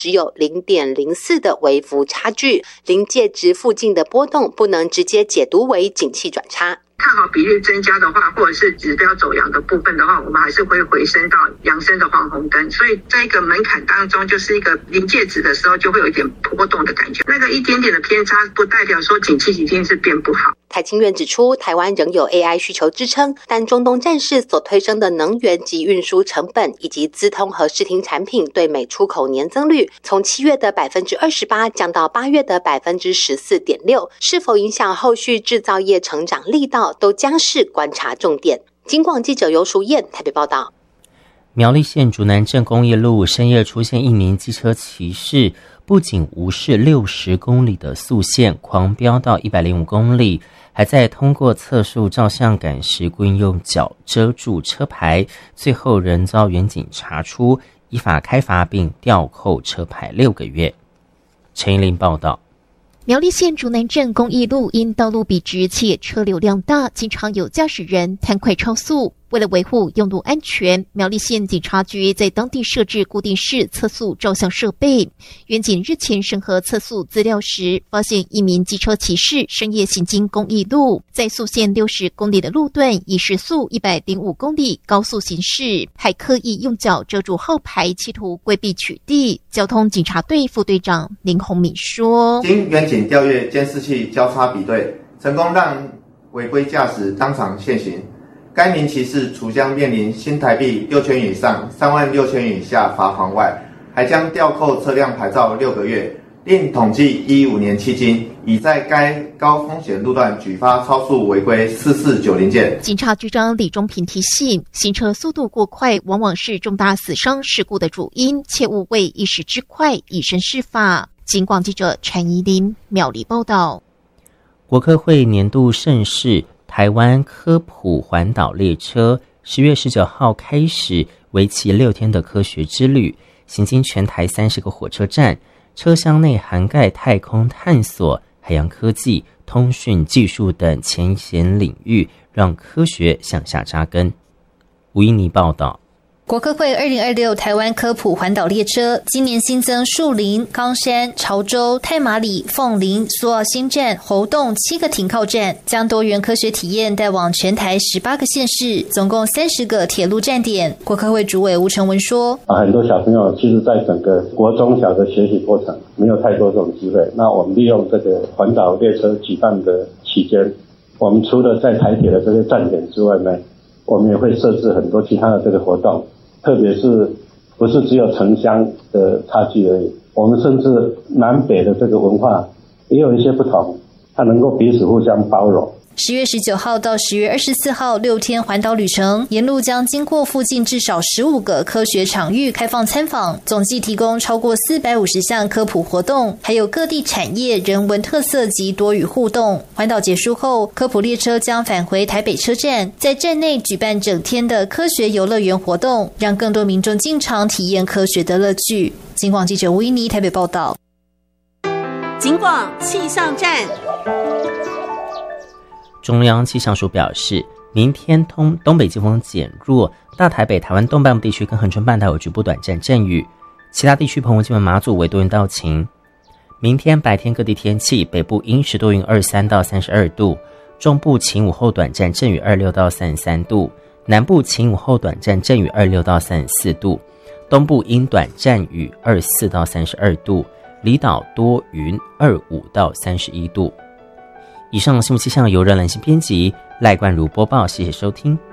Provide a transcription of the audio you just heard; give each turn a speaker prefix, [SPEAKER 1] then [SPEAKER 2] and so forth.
[SPEAKER 1] 只有 0.04 的微幅差距，临界值附近的波动不能直接解读为景气转差。
[SPEAKER 2] 看好比率增加的话，或者是指标走阳的部分的话，我们还是会回升到阳升的黄红灯。所以在一个门槛当中，就是一个临界值的时候，就会有一点波动的感觉。那个一点点的偏差，不代表说景气已经是变不好。
[SPEAKER 1] 台清院指出，台湾仍有 AI 需求支撑，但中东战事所推升的能源及运输成本，以及资通和视听产品对美出口年增率，从7月的 28% 降到8月的 14.6%， 是否影响后续制造业成长力道，都将是观察重点。警广记者游淑燕台北报道。
[SPEAKER 3] 苗栗县竹南镇公益路深夜出现一名机车骑士，不仅无视60公里的速限，狂飙到105公里，还在通过测速照相杆时故意用脚遮住车牌，最后仍遭员警查出，依法开罚并吊扣车牌6个月。陈依琳报道。
[SPEAKER 4] 苗栗县竹南镇公益路因道路笔直且车流量大，经常有驾驶人贪快超速。为了维护用路安全，苗栗县警察局在当地设置固定式测速照相设备。员警日前审核测速资料时，发现一名机车骑士深夜行经公益路，在速限60公里的路段以时速105公里高速行驶，还刻意用脚遮住号牌，企图规避取缔。交通警察队副队长林宏敏说：“
[SPEAKER 5] 经员警调阅监视器交叉比对，成功让违规驾驶当场现行。该名骑士除将面临新台币6千元以上36000元以下罚款外，还将吊扣车辆牌照6个月，另统计15年迄今，已在该高风险路段举发超速违规4490件。”
[SPEAKER 4] 警察局长李忠平提醒，行车速度过快往往是重大死伤事故的主因，切勿为一时之快以身试法。警广记者陈怡琳苗栗报道。
[SPEAKER 3] 国科会年度盛事台湾科普环岛列车10月19号开始，为期6天的科学之旅，行经全台30个火车站，车厢内涵盖太空探索、海洋科技、通讯技术等前沿领域，让科学向下扎根。吴依妮报道。
[SPEAKER 6] 国科会2026台湾科普环岛列车今年新增树林、冈山、潮州、太麻里、凤林、苏澳新站、猴硐7个停靠站，将多元科学体验带往全台18个县市，总共30个铁路站点。国科会主委吴成文说：“
[SPEAKER 7] 很多小朋友其实在整个国中小的学习过程没有太多这种机会，那我们利用这个环岛列车举办的期间，我们除了在台铁的这些站点之外呢，我们也会设置很多其他的这个活动。特别是不是只有城乡的差距而已，我们甚至南北的这个文化也有一些不同，它能够彼此互相包容。
[SPEAKER 6] 10月19号到10月24号6天环岛旅程，沿路将经过附近至少15个科学场域开放参访，总计提供超过450项科普活动，还有各地产业、人文特色及多语互动。环岛结束后，科普列车将返回台北车站，在站内举办整天的科学游乐园活动，让更多民众进场体验科学的乐趣。警广记者吴依妮台北报道。
[SPEAKER 8] 警广气象站。
[SPEAKER 3] 中央气象署表示，明天东北季风减弱，大台北、台湾东半部地区跟恒春半岛有局部短暂阵雨，其他地区澎湖、金门、马祖为多云到晴。明天白天各地天气，北部阴时多云23到32度，中部晴午后短暂阵雨26到33度，南部晴午后短暂阵雨26到34度，东部阴短暂雨24到32度，离岛多云25到31度。以上新闻气象由任兰心编辑，赖冠如播报，谢谢收听。